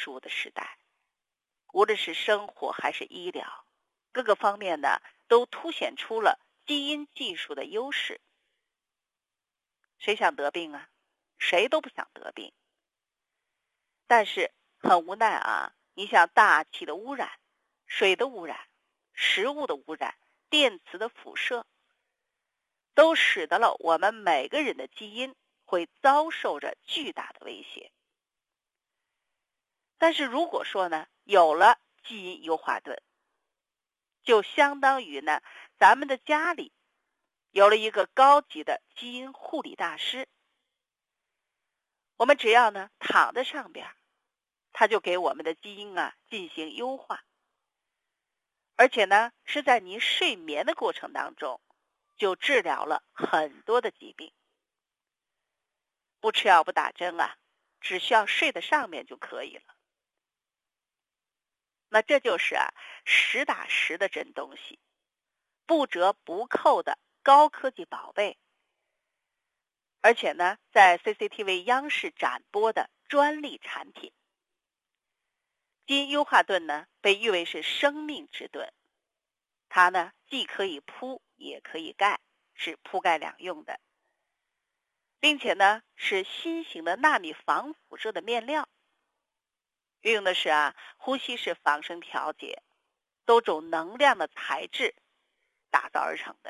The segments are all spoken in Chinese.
术的时代，无论是生活还是医疗，各个方面呢都凸显出了基因技术的优势。谁想得病啊？谁都不想得病。但是很无奈啊，你像大气的污染、水的污染、食物的污染、电磁的辐射，都使得了我们每个人的基因会遭受着巨大的威胁。但是如果说呢，有了基因优化盾，就相当于呢，咱们的家里有了一个高级的基因护理大师。我们只要呢躺在上边，他就给我们的基因进行优化，而且呢是在您睡眠的过程当中就治疗了很多的疾病。不吃药不打针只需要睡在上面就可以了。那这就是实打实的真东西，不折不扣的高科技宝贝。而且呢，在 CCTV 央视展播的专利产品。基因优化盾呢，被誉为是生命之盾，它呢既可以铺也可以盖，是铺盖两用的，并且呢是新型的纳米防辐射的面料，运用的是呼吸式仿生调节，多种能量的材质打造而成的。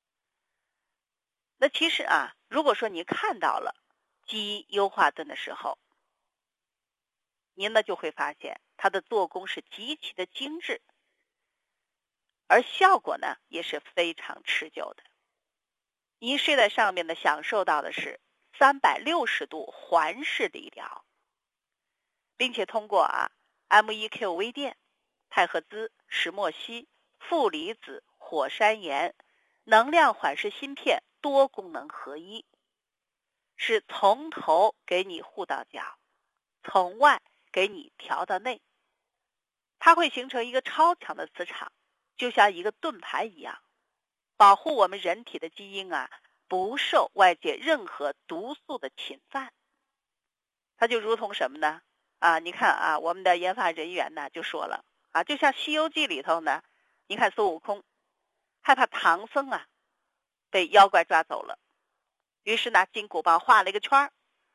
那其实如果说你看到了基因优化盾的时候，您呢就会发现它的做工是极其的精致，而效果呢也是非常持久的。您睡在上面呢，享受到的是360度环视理疗，并且通过MEQ 微电、太赫兹、石墨烯、负离子、火山岩、能量缓释芯片多功能合一，是从头给你护到脚，从外给你调到内，它会形成一个超强的磁场，就像一个盾牌一样，保护我们人体的基因不受外界任何毒素的侵犯。它就如同什么呢？你看我们的研发人员呢就说了就像《西游记》里头呢，你看孙悟空害怕唐僧被妖怪抓走了，于是拿金箍棒画了一个圈，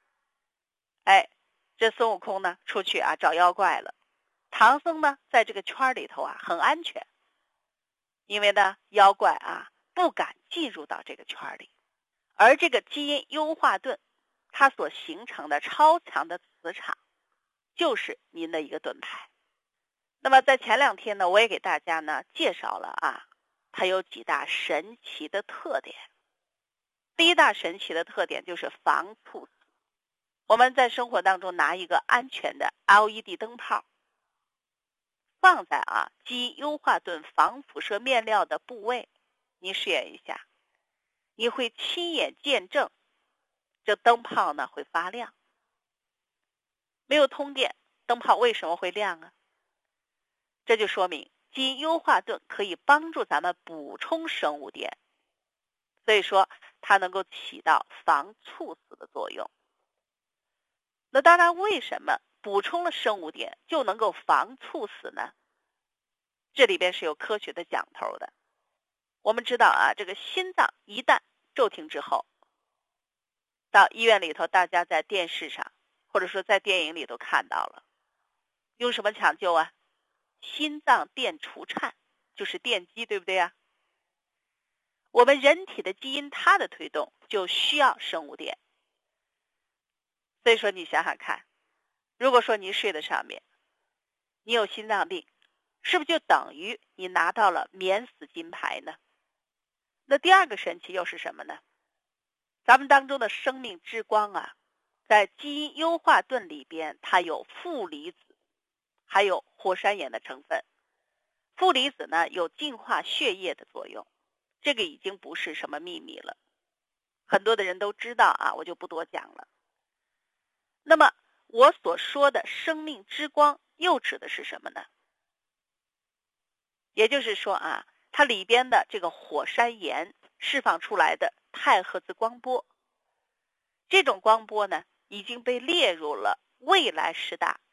这孙悟空呢出去找妖怪了，唐僧呢在这个圈里头很安全，因为呢妖怪不敢进入到这个圈里。而这个基因优化盾它所形成的超强的磁场就是您的一个盾牌。那么在前2天呢，我也给大家呢介绍了它有几大神奇的特点。第一大神奇的特点就是防猝死。我们在生活当中拿一个安全的 LED 灯泡，放在基因优化盾防辐射面料的部位，你试验一下，你会亲眼见证这灯泡呢会发亮。没有通电，灯泡为什么会亮这就说明基因优化盾可以帮助咱们补充生物电，所以说它能够起到防猝死的作用。那当然，为什么补充了生物电就能够防猝死呢？这里边是有科学的讲头的。我们知道这个心脏一旦骤停之后，到医院里头，大家在电视上或者说在电影里都看到了，用什么抢救心脏电除颤，就是电击，对不对我们人体的基因它的推动就需要生物电。所以说你想想看，如果说你睡在上面，你有心脏病，是不是就等于你拿到了免死金牌呢？那第二个神奇又是什么呢？咱们当中的生命之光在基因优化盾里边，它有负离子还有火山岩的成分。负离子呢有净化血液的作用，这个已经不是什么秘密了，很多的人都知道我就不多讲了。那么我所说的生命之光又指的是什么呢？也就是说它里边的这个火山岩释放出来的太赫兹光波，这种光波呢已经被列入了未来10大